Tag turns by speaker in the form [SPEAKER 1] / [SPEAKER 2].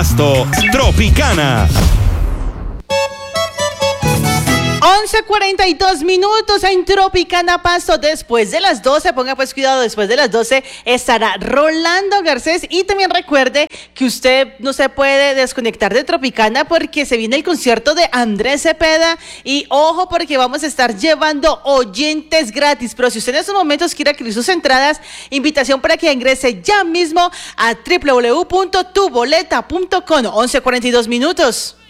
[SPEAKER 1] Pasto, Tropicana.
[SPEAKER 2] 11:42 en Tropicana Pasto. Después de las 12, ponga pues cuidado, después de las 12 estará Rolando Garcés. Y también recuerde que usted no se puede desconectar de Tropicana porque se viene el concierto de Andrés Cepeda. Y ojo, porque vamos a estar llevando oyentes gratis. Pero si usted en estos momentos quiere adquirir sus entradas, invitación para que ingrese ya mismo a www.tuboleta.com. 11:42.